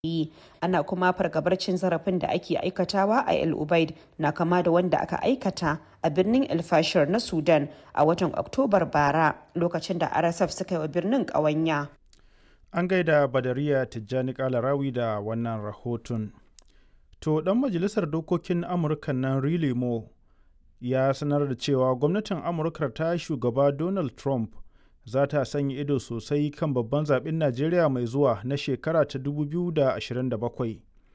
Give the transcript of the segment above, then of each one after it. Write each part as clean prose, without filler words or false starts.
yi. Ana kuma fargabar cin zarafin da ake aikatawa a El Ubaid na kama da wanda aka aikata a birnin El Fasher na Sudan a watan Oktobar bara lokacin da RSF suka yi wa birnin ƙawanya. An gaida Badariya Tijjani Kalarawi da wannan rahoton. To dan majalisar dokokin Amurka nan Riley Moore ya sanar da cewa gwamnatin Amurka ta shugaba Donald Trump za ta sanya ido sosai kan babban zaɓen Najeriya mai zuwa na shekara ta 2027.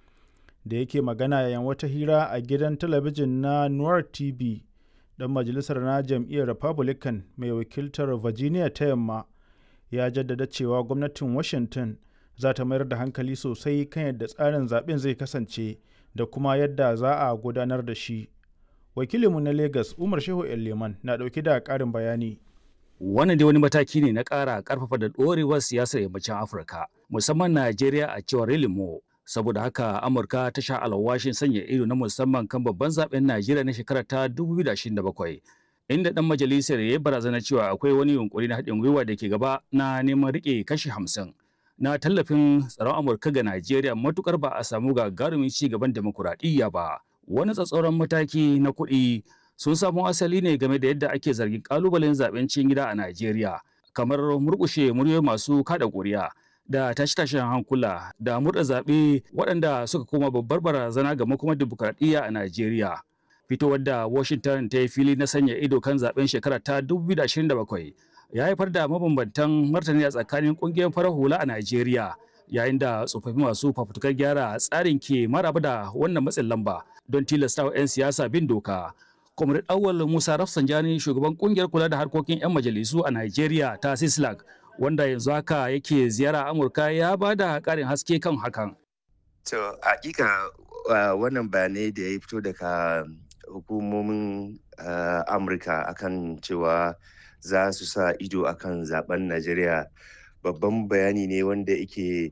Da yake magana yayin wata hira a gidan talabijin na Noir TV, dan majalisar na jam'iyyar Republican mai wakiltar Virginia ta Yamma ya jaddada cewa gwamnatin Washington za ta mayar da hankali sosai kan yadda tsarin zaɓen zai kasance da kuma yadda za a gudanar da shi. Wakilinmu na Lagos Umar Shehu Leman na ɗauke da ƙarin bayani. Wannan dai wani mataki ne na ƙara ƙarfafa da ɗorewar siyasar yammacin Afirka, musamman Najeriya a cewar Riley Moore. Saboda haka Amurka ta sha alwashin sanya ido na musamman kan babban zaben Najeriya na shekarar ta 2027. Inda ɗan majalisar ya yi barazana cewa akwai wani yunkuri na haɗin gwiwa da ke gaba na neman riƙe kashi 50 na tallafin tsaron Amurka ga Najeriya matukar ba a samu gagarumin ci gaban demokuraɗiyya ba. Wani tsatsauran mataki na kuɗi sun samo asali ne game da yadda ake zargin kalubalen zaben cikin gida a Najeriya, kamar murƙushe muryoyi masu kada ƙuri'a da tashe-tashen hankula da murɗa zaɓe waɗanda suka koma babbar barazana ga makomar dimokuraɗiyya a Najeriya. Fitowar da Washington ta yi fili na sanya ido kan zaben shekara ta 2027 ya haifar da mabambantan martani a tsakanin ƙungiyar farar hula a Najeriya, yayin da tsofaffi masu fafutukar gyara tsarin ke maraba da wannan matsin lamba don tilastawa 'yan siyasa bin doka. Comrade Awal Musa Rafsanjani, shugaban kungiyar kula da harkokin 'yan majalisu a Najeriya ta Sislak, wanda yanzu haka yake ziyara Amurka, ya ba da ƙarin haske kan hakan. To, hakika wannan bayanai da ya fito daga hukumomin Amurka akan cewa za su sa ido akan zaben Najeriya babban bayani ne wanda yake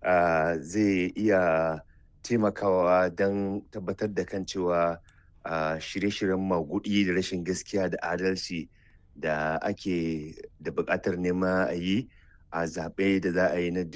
zai iya taimakawa don tabbatar da kan cewa shirye-shiryen magudi da rashin gaskiya da adalci da ake da buƙatar nema a yi a zaɓe da za a yi na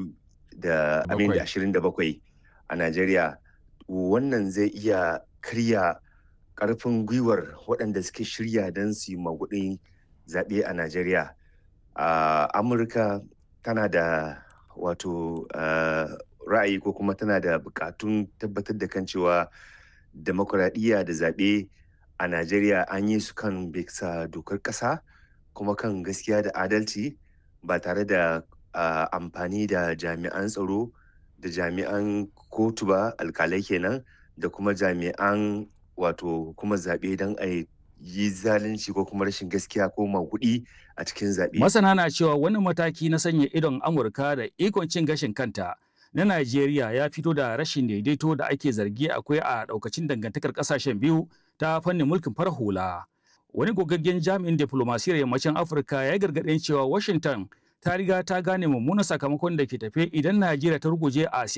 2027 a Najeriya. Wannan zai iya karya ƙarfin gwiwar waɗanda suke shirya don su yi magudin zaɓe a Najeriya. Amurka tana da wato ra'ayi ko kuma tana da buƙatun tabbatar da kan cewa demokuraɗiyya da zaɓe a Najeriya an yi su kan bisa dokar ƙasa kuma kan gaskiya da adalci ba tare da amfani da jami'an tsaro da jami'an kotu ba, alkalai kenan, da kuma jami'an wato kuma zaɓe don a yi zalunci ko kuma rashin gaskiya ko maguɗi a cikin zaɓe. Masana na cewa wannan mataki na sanya idon Amurka da ikon cin gashin kanta na Najeriya ya fito da rashin daidaito da ake zargi akwai a daukacin dangantakar kasashen biyu ta fannin mulkin farar hula. Wani gogaggen jami'in diplomasiyar yammacin Afirka ya gargaɗin cewa Washington ta riga ta gane mummunan sakamakon da ke tafe idan Najeriya ta ruguje a